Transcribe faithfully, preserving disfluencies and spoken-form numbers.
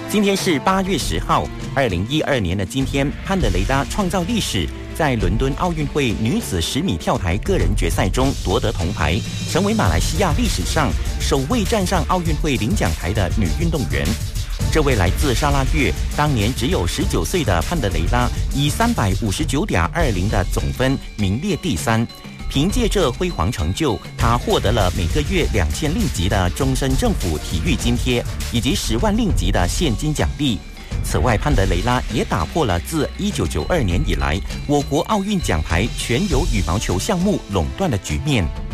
今天是八月十号，二零一二年的今天，潘德雷拉创造历史，在伦敦奥运会女子十米跳台个人决赛中夺得铜牌，成为马来西亚历史上首位站上奥运会领奖台的女运动员。这位来自沙拉越，当年只有十九岁的潘德雷拉，以三百五十九点二零的总分名列第三。凭借这辉煌成就，他获得了每个月两千令吉的终身政府体育津贴，以及十万令吉的现金奖励。此外，潘德雷拉也打破了自一九九二年以来我国奥运奖牌全由羽毛球项目垄断的局面。